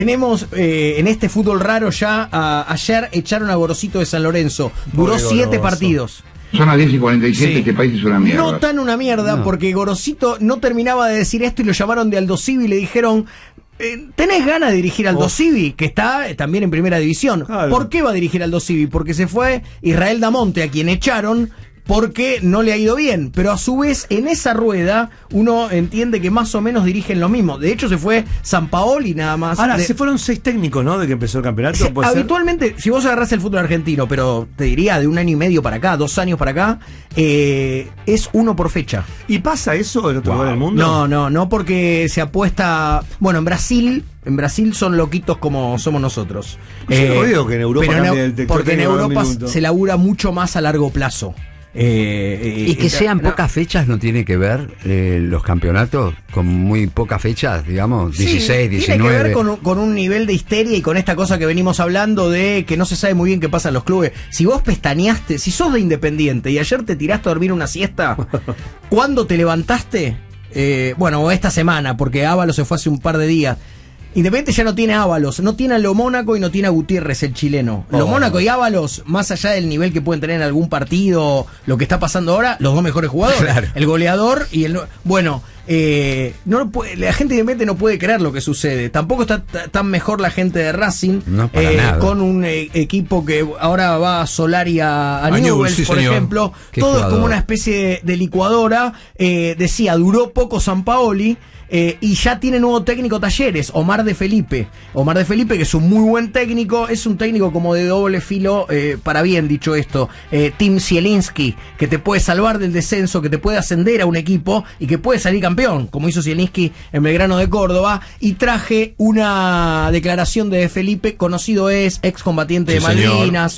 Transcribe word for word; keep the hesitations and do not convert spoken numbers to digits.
Tenemos eh, en este fútbol raro ya, a, ayer echaron a Gorosito de San Lorenzo, duró Pobre siete Goroso. partidos. Son las diez y cuarenta y siete, Sí. este país es una mierda. No tan una mierda, No. porque Gorosito no terminaba de decir esto y lo llamaron de Aldosivi y le dijeron, eh, ¿tenés ganas de dirigir a Aldosivi? Que está eh, también en primera división. Claro. ¿Por qué va a dirigir a Aldosivi? Porque se fue Israel Damonte, a quien echaron porque no le ha ido bien, pero a su vez en esa rueda uno entiende que más o menos dirigen lo mismo. De hecho se fue Sampaoli nada más. Ahora, de, se fueron seis técnicos, ¿no? De que empezó el campeonato. se- ¿puede ser? habitualmente, si vos agarrás el fútbol argentino, pero te diría de un año y medio para acá, dos años para acá, eh, es uno por fecha. ¿Y pasa eso en otro lugar del mundo? No, no, no porque se apuesta. Bueno, en Brasil, en Brasil son loquitos como somos nosotros. Yo no digo que en Europa pero cambie en- el director porque en técnico en un Europa minuto. se labura mucho más a largo plazo. Eh, Y que eh, sean no, pocas fechas no tiene que ver eh, los campeonatos con muy pocas fechas, digamos, Sí, dieciséis, tiene diecinueve. que ver con, un- con un nivel de histeria y con esta cosa que venimos hablando de que no se sabe muy bien qué pasa en los clubes. Si vos pestañaste, si sos de Independiente y ayer te tiraste a dormir una siesta, ¿cuándo te levantaste? Eh, bueno, o esta semana, porque Ábalos se fue hace un par de días. Independiente ya no tiene a Ábalos, no tiene a Lo Mónaco y no tiene a Gutiérrez, el chileno. Lo Oh. Mónaco y Ábalos, más allá del nivel que pueden tener en algún partido, lo que está pasando ahora, los dos mejores jugadores. Claro. El goleador y el... Bueno, eh, no lo puede- la gente de Independiente no puede creer lo que sucede. Tampoco está t- tan mejor la gente de Racing, No, para nada. con un eh, equipo que ahora va a Solari a, a A Newell's, Newell's, sí, por señor. ejemplo. Qué Todo es jugador. como una especie de, de licuadora. Eh, decía, duró poco Sampaoli. Eh, y ya tiene nuevo técnico Talleres, Omar de Felipe. Omar de Felipe, que es un muy buen técnico, es un técnico como de doble filo, eh, para bien dicho esto. Eh, Tim Zielinski, que te puede salvar del descenso, que te puede ascender a un equipo y que puede salir campeón, como hizo Zielinski en Belgrano de Córdoba. Y traje una declaración de De Felipe, conocido es, excombatiente Sí, de señor. Malvinas.